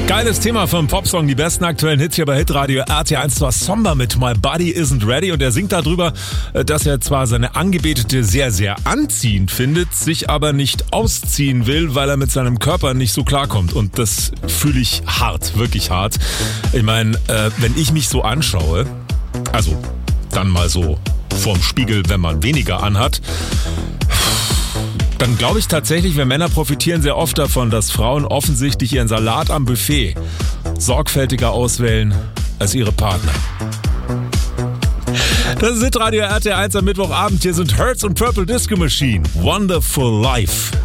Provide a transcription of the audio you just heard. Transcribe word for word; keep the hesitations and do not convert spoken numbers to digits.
Geiles Thema vom Popsong, die besten aktuellen Hits hier bei Hitradio R T eins. Zwar Somber mit My Body Isn't Ready und er singt darüber, dass er zwar seine Angebetete sehr, sehr anziehend findet, sich aber nicht ausziehen will, weil er mit seinem Körper nicht so klarkommt. Und das fühle ich hart, wirklich hart. Ich meine, äh, wenn ich mich so anschaue, also dann mal so vorm Spiegel, wenn man weniger anhat, dann glaube ich tatsächlich, wir Männer profitieren sehr oft davon, dass Frauen offensichtlich ihren Salat am Buffet sorgfältiger auswählen als ihre Partner. Das ist Hitradio R T eins am Mittwochabend. Hier sind Hertz und Purple Disco Machine. Wonderful Life.